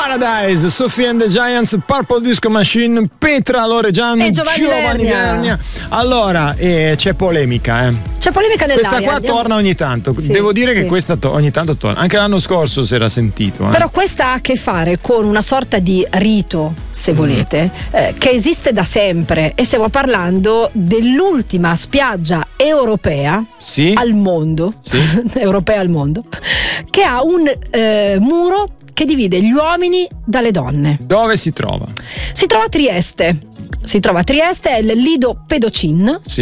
Paradise, Sophie and the Giants, Purple Disco Machine, Petra Loregian e Giovanni Vernia. Allora, c'è polemica, C'è polemica nell'aria. Questa qua torna ogni tanto. Sì, devo dire sì. che questa ogni tanto torna. Anche l'anno scorso si era sentito. Però questa ha a che fare con una sorta di rito, se volete, che esiste da sempre, e stiamo parlando dell'ultima spiaggia europea al mondo, europea al mondo, che ha un muro che divide gli uomini dalle donne. Dove si trova? Si trova a Trieste. È il Lido Pedocin. Sì.